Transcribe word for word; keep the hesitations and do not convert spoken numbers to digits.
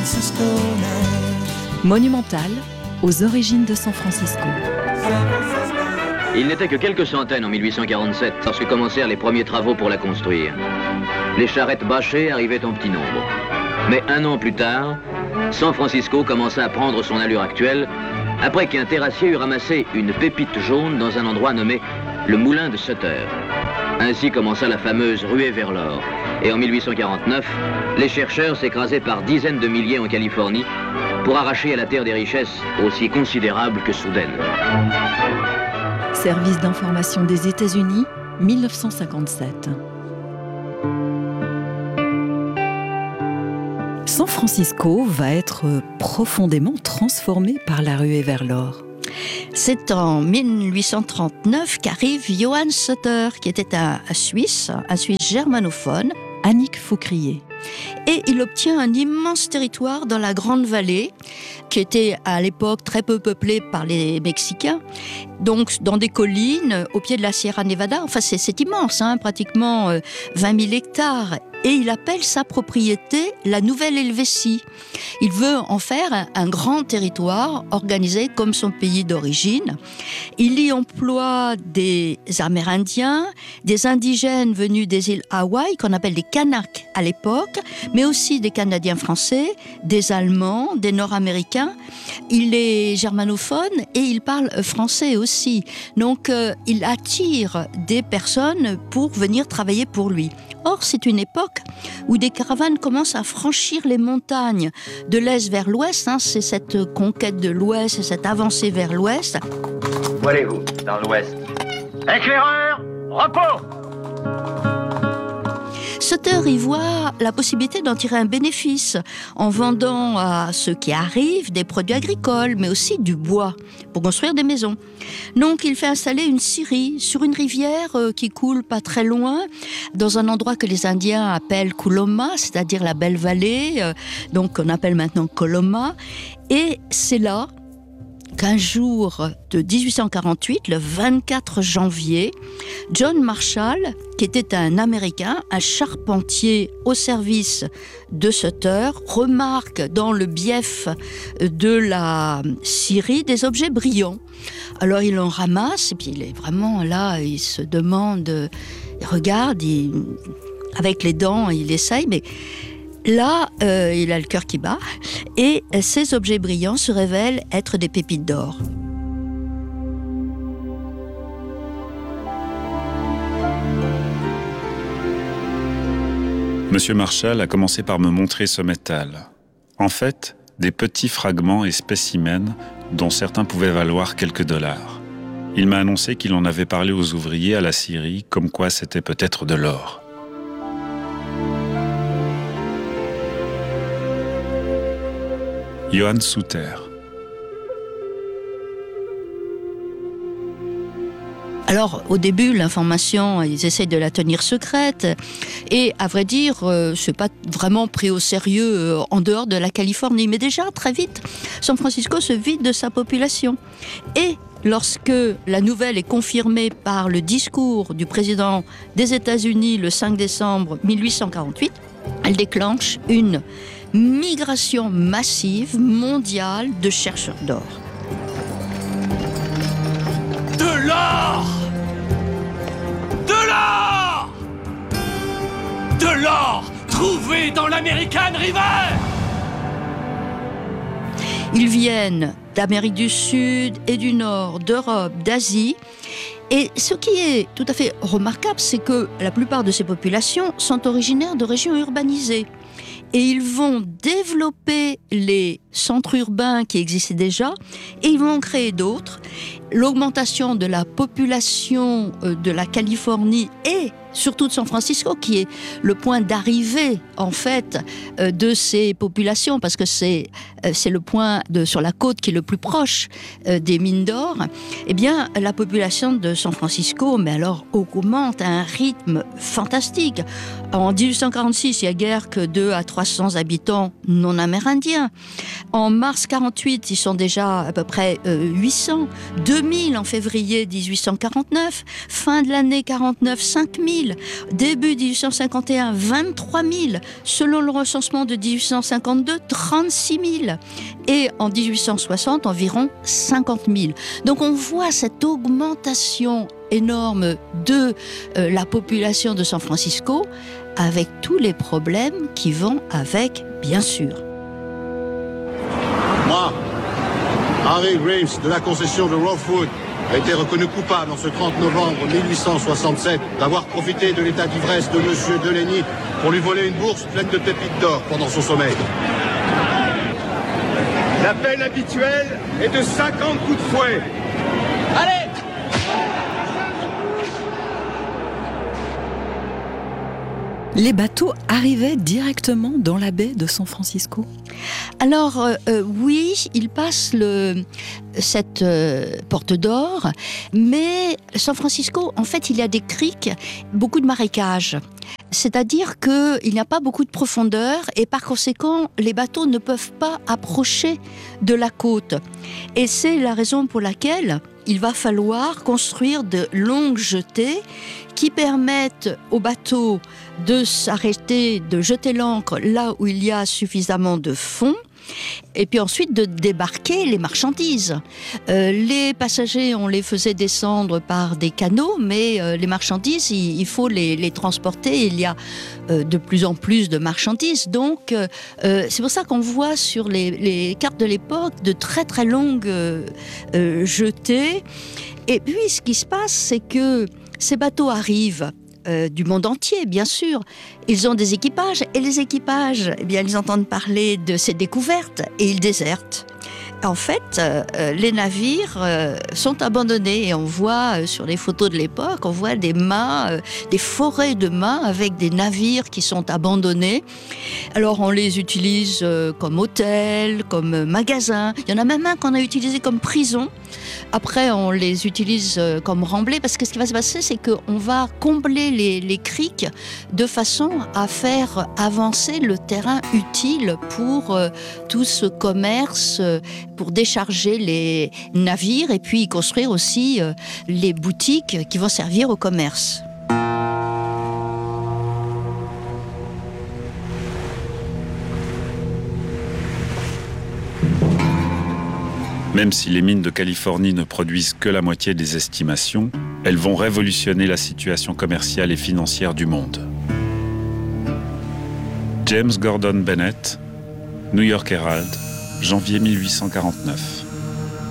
Francisco night. Monumental, aux origines de San Francisco. Il n'était que quelques centaines en mille huit cent quarante-sept lorsque commencèrent les premiers travaux pour la construire. Les charrettes bâchées arrivaient en petit nombre. Mais un an plus tard, San Francisco commença à prendre son allure actuelle après qu'un terrassier eut ramassé une pépite jaune dans un endroit nommé le moulin de Sutter. Ainsi commença la fameuse ruée vers l'or. Et en mille huit cent quarante-neuf, les chercheurs s'écrasaient par dizaines de milliers en Californie pour arracher à la terre des richesses aussi considérables que soudaines. Service d'information des États-Unis, mille neuf cent cinquante-sept. San Francisco va être profondément transformé par la ruée vers l'or. C'est en mille huit cent trente-neuf qu'arrive Johann Sutter, qui était un, un Suisse, un Suisse germanophone. Annick Faucrier. Et il obtient un immense territoire dans la Grande Vallée, qui était à l'époque très peu peuplée par les Mexicains, donc dans des collines au pied de la Sierra Nevada. Enfin, c'est, c'est immense, hein, pratiquement euh, vingt mille hectares. Et il appelle sa propriété la Nouvelle-Helvétie. Il veut en faire un, un grand territoire organisé comme son pays d'origine. Il y emploie des Amérindiens, des indigènes venus des îles Hawaï, qu'on appelle des Kanaks à l'époque, mais aussi des Canadiens français, des Allemands, des Nord-Américains. Il est germanophone et il parle français aussi. Donc, euh, il attire des personnes pour venir travailler pour lui. Or, c'est une époque où des caravanes commencent à franchir les montagnes de l'est vers l'ouest. Hein, c'est cette conquête de l'ouest, c'est cette avancée vers l'ouest. Où allez-vous dans l'ouest? Éclaireur, repos! Sutter y voit la possibilité d'en tirer un bénéfice en vendant à ceux qui arrivent des produits agricoles, mais aussi du bois pour construire des maisons. Donc il fait installer une scierie sur une rivière qui coule pas très loin, dans un endroit que les Indiens appellent Coloma, c'est-à-dire la Belle Vallée, donc on appelle maintenant Coloma. Et c'est là qu'un jour de dix-huit cent quarante-huit, le vingt-quatre janvier, John Marshall, qui était un Américain, un charpentier au service de Sutter, remarque dans le bief de la scierie des objets brillants. Alors il en ramasse, et puis il est vraiment là, il se demande, il regarde, il, avec les dents, il essaye, mais là, euh, il a le cœur qui bat, et ces objets brillants se révèlent être des pépites d'or. Monsieur Marshall a commencé par me montrer ce métal. En fait, des petits fragments et spécimens dont certains pouvaient valoir quelques dollars. Il m'a annoncé qu'il en avait parlé aux ouvriers à la scierie, comme quoi c'était peut-être de l'or. Johann Sutter. Alors, au début, l'information, ils essayent de la tenir secrète. Et à vrai dire, euh, c'est pas vraiment pris au sérieux euh, en dehors de la Californie. Mais déjà, très vite, San Francisco se vide de sa population. Et lorsque la nouvelle est confirmée par le discours du président des États-Unis le cinq décembre mille huit cent quarante-huit, elle déclenche une migration massive mondiale de chercheurs d'or. De l'or! De l'or! De l'or trouvé dans l'American River! Ils viennent d'Amérique du Sud et du Nord, d'Europe, d'Asie. Et ce qui est tout à fait remarquable, c'est que la plupart de ces populations sont originaires de régions urbanisées. Et ils vont développer les centres urbains qui existaient déjà et ils vont en créer d'autres. L'augmentation de la population de la Californie et surtout de San Francisco, qui est le point d'arrivée, en fait, de ces populations, parce que c'est, c'est le point de, sur la côte qui est le plus proche des mines d'or, eh bien, la population de San Francisco, mais alors, augmente à un rythme fantastique. En dix-huit cent quarante-six, il n'y a guère que deux à trois cents habitants non amérindiens. En mars quarante-huit, ils sont déjà à peu près euh, huit cents. deux mille en février dix-huit cent quarante-neuf. Fin de l'année quarante-neuf, cinq mille. mille. Début dix-huit cent cinquante et un, vingt-trois mille. Selon le recensement de dix-huit cent cinquante-deux, trente-six mille. Et en dix-huit cent soixante, environ cinquante mille. Donc on voit cette augmentation énorme de euh, la population de San Francisco, avec tous les problèmes qui vont avec, bien sûr. Moi, Harry Graves de la concession de Rothwood, a été reconnu coupable en ce trente novembre mille huit cent soixante-sept d'avoir profité de l'état d'ivresse de monsieur Delaney pour lui voler une bourse pleine de pépites d'or pendant son sommeil. La peine habituelle est de cinquante coups de fouet. Allez! Les bateaux arrivaient directement dans la baie de San Francisco ? Alors, euh, euh, oui, ils passent le, cette euh, porte d'or, mais San Francisco, en fait, il y a des criques, beaucoup de marécages. C'est-à-dire qu'il n'y a pas beaucoup de profondeur et par conséquent, les bateaux ne peuvent pas approcher de la côte. Et c'est la raison pour laquelle il va falloir construire de longues jetées qui permettent aux bateaux de s'arrêter, de jeter l'ancre là où il y a suffisamment de fond, et puis ensuite de débarquer les marchandises. Euh, les passagers, on les faisait descendre par des canaux, mais euh, les marchandises, il, il faut les, les transporter. Il y a euh, de plus en plus de marchandises. Donc, euh, c'est pour ça qu'on voit sur les, les cartes de l'époque de très très longues euh, euh, jetées. Et puis, ce qui se passe, c'est que ces bateaux arrivent Euh, du monde entier, bien sûr. Ils ont des équipages, et les équipages, eh bien, ils entendent parler de ces découvertes, et ils désertent. En fait, euh, les navires euh, sont abandonnés, et on voit euh, sur les photos de l'époque, on voit des mâts, euh, des forêts de mâts avec des navires qui sont abandonnés. Alors, on les utilise euh, comme hôtels, comme euh, magasins. Il y en a même un qu'on a utilisé comme prison. Après, on les utilise euh, comme remblais, parce que ce qui va se passer, c'est qu'on va combler les, les criques de façon à faire avancer le terrain utile pour euh, tout ce commerce, euh, pour décharger les navires et puis construire aussi euh, les boutiques qui vont servir au commerce. Même si les mines de Californie ne produisent que la moitié des estimations, elles vont révolutionner la situation commerciale et financière du monde. James Gordon Bennett, New York Herald, janvier mille huit cent quarante-neuf.